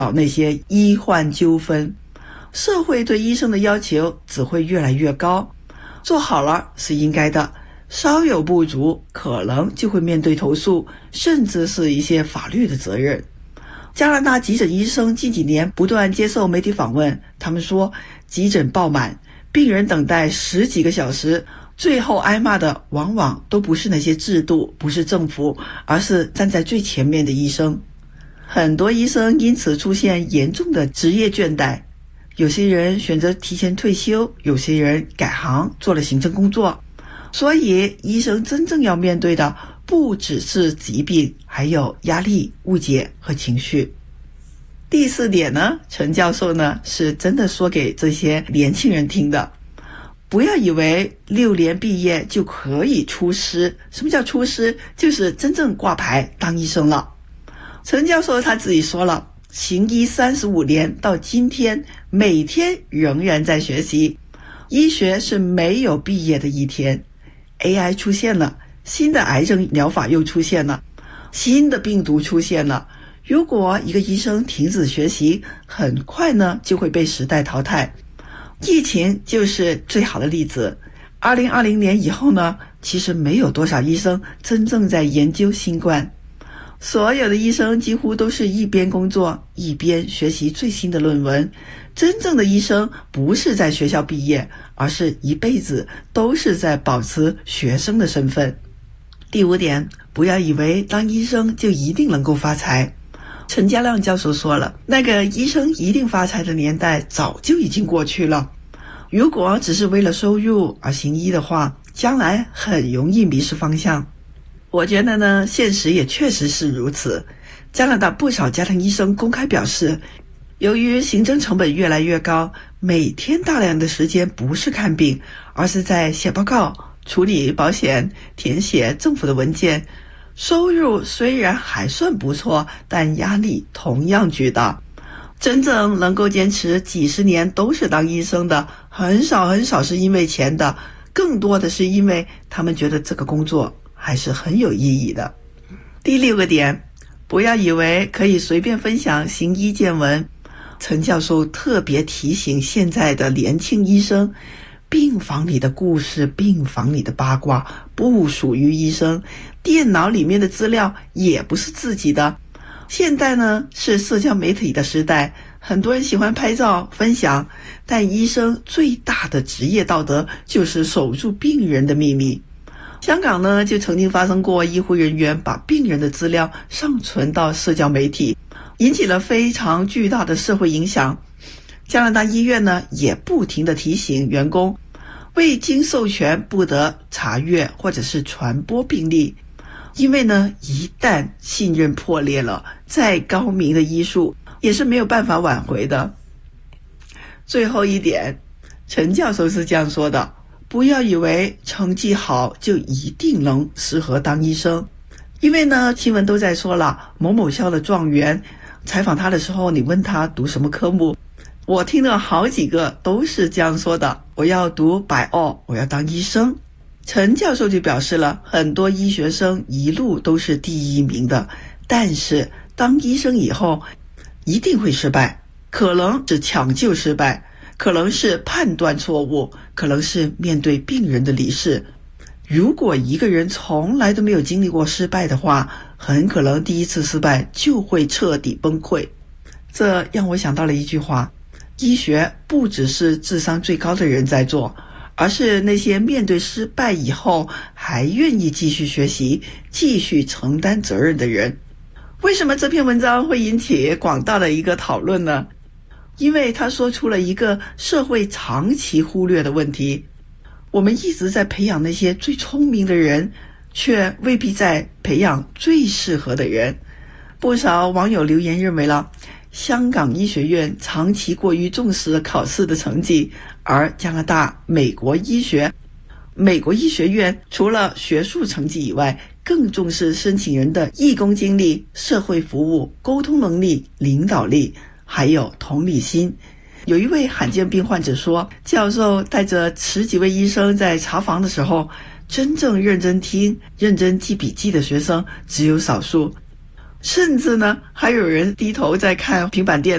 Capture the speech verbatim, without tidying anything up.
少那些医患纠纷。社会对医生的要求只会越来越高，做好了是应该的，稍有不足可能就会面对投诉，甚至是一些法律的责任。加拿大急诊医生近几年不断接受媒体访问，他们说急诊爆满，病人等待十几个小时，最后挨骂的往往都不是那些制度，不是政府，而是站在最前面的医生。很多医生因此出现严重的职业倦怠，有些人选择提前退休，有些人改行做了行政工作。所以医生真正要面对的不只是疾病，还有压力、误解和情绪。第四点呢，陈教授呢是真的说给这些年轻人听的，不要以为六年毕业就可以出师。什么叫出师？就是真正挂牌当医生了。陈教授他自己说了，行医三十五年到今天，每天仍然在学习。医学是没有毕业的一天。A I 出现了，新的癌症疗法又出现了，新的病毒出现了。如果一个医生停止学习，很快呢就会被时代淘汰。疫情就是最好的例子。二零二零年以后呢，其实没有多少医生真正在研究新冠。所有的医生几乎都是一边工作一边学习最新的论文。真正的医生不是在学校毕业，而是一辈子都是在保持学生的身份。第五点，不要以为当医生就一定能够发财。陈家亮教授说了，那个医生一定发财的年代早就已经过去了。如果只是为了收入而行医的话，将来很容易迷失方向。我觉得呢，现实也确实是如此。加拿大不少家庭医生公开表示，由于行政成本越来越高，每天大量的时间不是看病，而是在写报告、处理保险、填写政府的文件。收入虽然还算不错，但压力同样巨大。真正能够坚持几十年都是当医生的，很少很少是因为钱的，更多的是因为他们觉得这个工作还是很有意义的。第六个点，不要以为可以随便分享行医见闻。陈教授特别提醒现在的年轻医生，病房里的故事、病房里的八卦不属于医生，电脑里面的资料也不是自己的。现在呢是社交媒体的时代，很多人喜欢拍照分享，但医生最大的职业道德就是守住病人的秘密。香港呢就曾经发生过医护人员把病人的资料上传到社交媒体，引起了非常巨大的社会影响。加拿大医院呢也不停地提醒员工，未经授权不得查阅或者是传播病例，因为呢一旦信任破裂了，再高明的医术也是没有办法挽回的。最后一点，陈教授是这样说的，不要以为成绩好就一定能适合当医生。因为呢新闻都在说了，某某校的状元，采访他的时候你问他读什么科目，我听了好几个都是这样说的，我要读百奥，我要当医生。陈教授就表示了，很多医学生一路都是第一名的，但是当医生以后一定会失败，可能是抢救失败，可能是判断错误，可能是面对病人的离世。如果一个人从来都没有经历过失败的话，很可能第一次失败就会彻底崩溃。这让我想到了一句话，医学不只是智商最高的人在做，而是那些面对失败以后还愿意继续学习、继续承担责任的人。为什么这篇文章会引起广大的一个讨论呢？因为他说出了一个社会长期忽略的问题，我们一直在培养那些最聪明的人，却未必在培养最适合的人。不少网友留言认为了，香港医学院长期过于重视考试的成绩，而加拿大、美国医学美国医学院除了学术成绩以外，更重视申请人的义工经历、社会服务、沟通能力、领导力，还有同理心。有一位罕见病患者说，教授带着十几位医生在查房的时候，真正认真听、认真记笔记的学生只有少数，甚至呢还有人低头在看平板电脑。